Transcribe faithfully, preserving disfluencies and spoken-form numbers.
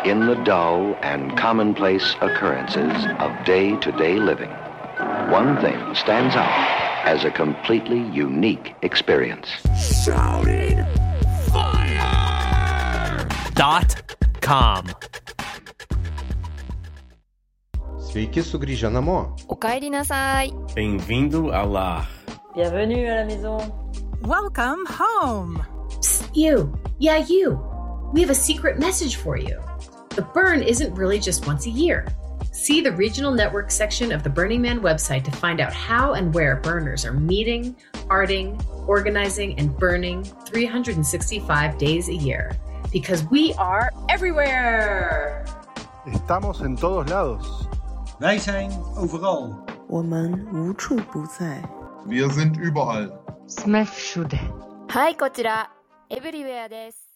in the dull and commonplace occurrences of day-to-day living, one thing stands out as a completely unique experience. Shouting fire! Dot com. Sveiki sugrįžę namo. おかえりなさい. Bem-vindo ao lar. Bienvenue à la maison. Welcome home. Psst, you. Yeah, you. We have a secret message for you. The burn isn't really just once a year. See the regional network section of the Burning Man website to find out how and where burners are meeting, arting, organizing, and burning three hundred sixty-five days a year. Because we are everywhere! Estamos en todos lados. Wij zijn overal. 我们无处不在. Wir sind überall. Hi, こちら Everywhere です。